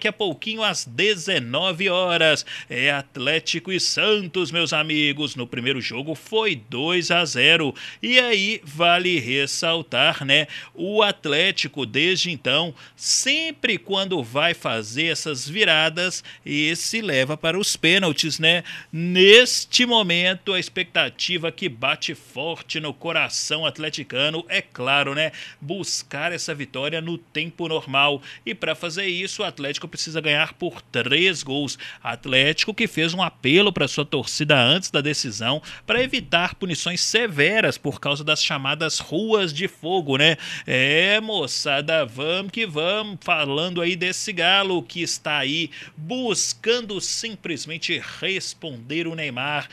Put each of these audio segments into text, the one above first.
daqui a pouquinho às 19 horas. É Atlético e Santos, meus amigos. No primeiro jogo foi 2-0. E aí vale ressaltar, né? O Atlético, desde então, sempre quando vai fazer essas viradas, esse leva para os pênaltis, né? Neste momento, a expectativa que bate forte no coração atleticano é claro, né? Buscar essa vitória no tempo normal. E para fazer isso, o Atlético precisa ganhar por 3 gols. Atlético que fez um apelo para sua torcida antes da decisão para evitar punições severas por causa das chamadas ruas de fogo, né? Moçada, vamos que vamos, falando aí desse galo que está aí buscando simplesmente responder o Neymar.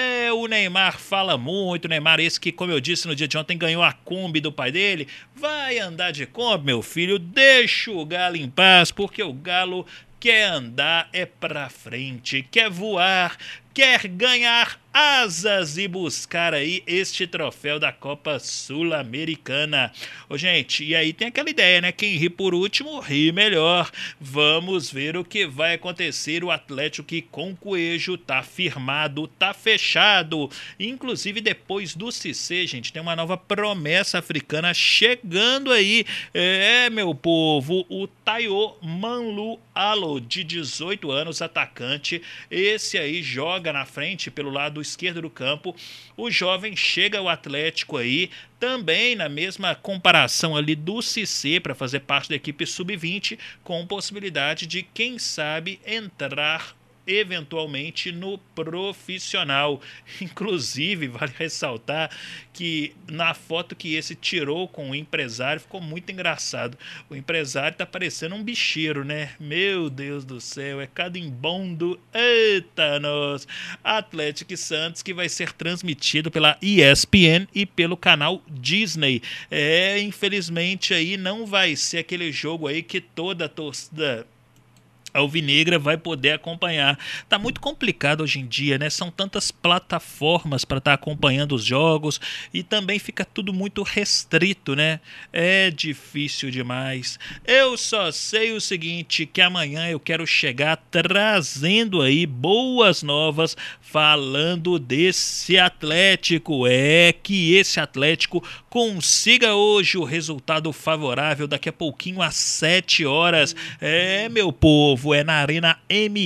O Neymar fala muito, o Neymar esse que, como eu disse no dia de ontem, ganhou a Kombi do pai dele. Vai andar de Kombi, meu filho, deixa o galo em paz, porque o galo quer andar pra frente, quer voar, quer ganhar asas e buscar aí este troféu da Copa Sul-Americana. Gente, e aí tem aquela ideia, né? Quem ri por último, ri melhor. Vamos ver o que vai acontecer. O Atlético que com Coelho tá firmado, tá fechado. Inclusive depois do Cissé, gente, tem uma nova promessa africana chegando aí. Meu povo, o Tayo Manlu Alo, de 18 anos, atacante. Esse aí joga na frente pelo lado esquerdo do campo. O jovem chega ao Atlético aí, também na mesma comparação ali do Cissé para fazer parte da equipe sub-20, com possibilidade de, quem sabe, entrar eventualmente no profissional. Inclusive, vale ressaltar que na foto que esse tirou com o empresário ficou muito engraçado. O empresário tá parecendo um bicheiro, né? Meu Deus do céu, é carimbondo. Eita, nós! Atlético e Santos, que vai ser transmitido pela ESPN e pelo canal Disney. Infelizmente aí não vai ser aquele jogo aí que toda a torcida alvinegra vai poder acompanhar. Tá muito complicado hoje em dia, né? São tantas plataformas para estar acompanhando os jogos e também fica tudo muito restrito, né? É difícil demais. Eu só sei o seguinte, que amanhã eu quero chegar trazendo aí boas novas, falando desse Atlético. Que esse Atlético consiga hoje o resultado favorável daqui a pouquinho às 7 horas. Meu povo, é na Arena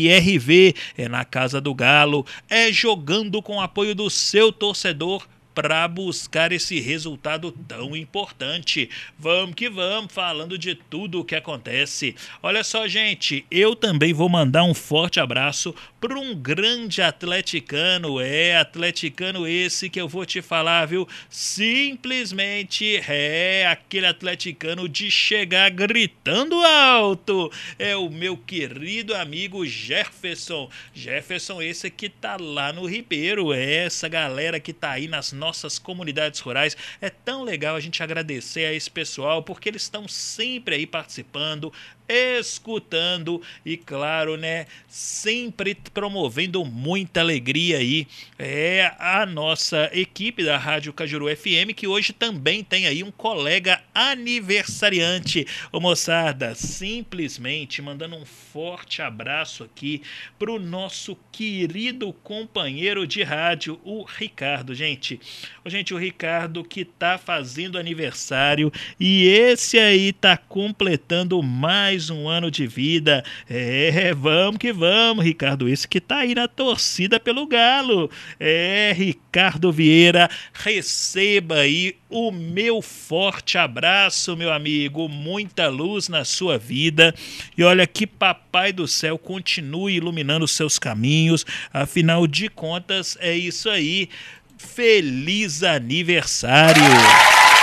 MRV, é na Casa do Galo, é jogando com o apoio do seu torcedor para buscar esse resultado tão importante. Vamos que vamos, falando de tudo o que acontece. Olha só, gente, eu também vou mandar um forte abraço para um grande atleticano. Atleticano esse que eu vou te falar, viu? Simplesmente aquele atleticano de chegar gritando alto. É o meu querido amigo Jefferson. Jefferson esse que tá lá no Ribeiro. Essa galera que tá aí nas nossas comunidades rurais. É tão legal a gente agradecer a esse pessoal, porque eles estão sempre aí participando, escutando e, claro, né, sempre promovendo muita alegria aí. A nossa equipe da Rádio Cajuru FM, que hoje também tem aí um colega aniversariante. Moçada, simplesmente mandando um forte abraço aqui pro nosso querido companheiro de rádio, o Ricardo, gente. O Ricardo que tá fazendo aniversário e esse aí tá completando mais um ano de vida. Vamos que vamos, Ricardo, esse que tá aí na torcida pelo Galo. Ricardo Vieira, receba aí o meu forte abraço, meu amigo, muita luz na sua vida e olha que Papai do Céu continue iluminando os seus caminhos, afinal de contas é isso aí. Feliz aniversário!